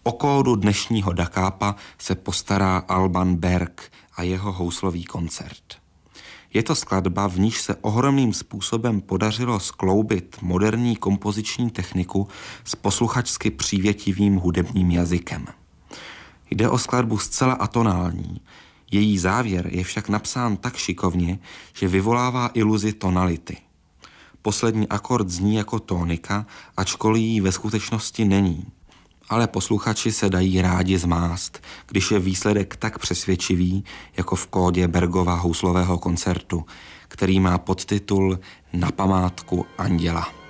O kódu dnešního Da Capo se postará Alban Berg a jeho houslový koncert. Je to skladba, v níž se ohromným způsobem podařilo skloubit moderní kompoziční techniku s posluchačsky přívětivým hudebním jazykem. Jde o skladbu zcela atonální. Její závěr je však napsán tak šikovně, že vyvolává iluzi tonality. Poslední akord zní jako tónika, ačkoliv jí ve skutečnosti není. Ale posluchači se dají rádi zmást, když je výsledek tak přesvědčivý, jako v kódě Bergova houslového koncertu, který má podtitul Na památku anděla.